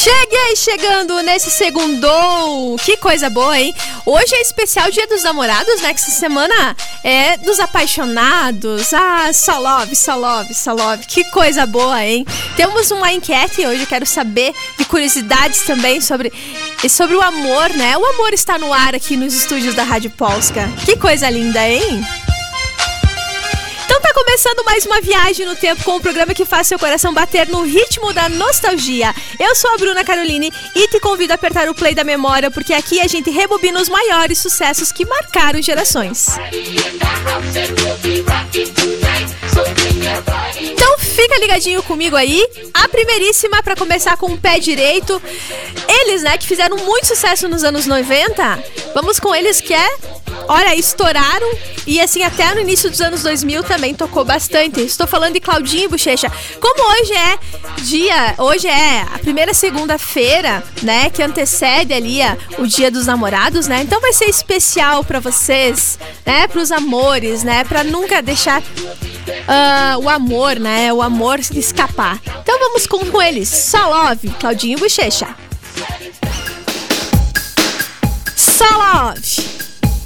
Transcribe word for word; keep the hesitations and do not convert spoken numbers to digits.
Cheguei chegando nesse segundou. Que coisa boa, hein? Hoje é especial Dia dos Namorados, né? Que essa semana é dos apaixonados. Ah, só love, só love, só love. Que coisa boa, hein? Temos uma enquete hoje, eu quero saber de curiosidades também sobre, sobre o amor, né? O amor está no ar aqui nos estúdios da Rádio Polska. Que coisa linda, hein? Então tá começando mais uma viagem no tempo com um programa que faz seu coração bater no ritmo da nostalgia. Eu sou a Bruna Caroline e te convido a apertar o play da memória, porque aqui a gente rebobina os maiores sucessos que marcaram gerações. Então fica ligadinho comigo aí. A primeiríssima, pra começar com o pé direito, eles, né, que fizeram muito sucesso nos anos noventa. Vamos com eles que é... Olha, estouraram e assim até no início dos anos dois mil também tocou bastante. Estou falando de Claudinho e Bochecha. Como hoje é dia, hoje é a primeira segunda-feira, né, que antecede ali a, o Dia dos Namorados, né? Então vai ser especial pra vocês, né, pros amores, né, pra nunca deixar uh, o amor, né, o amor escapar. Então vamos com, com eles. Só Love, Claudinho e Bochecha. Só Love.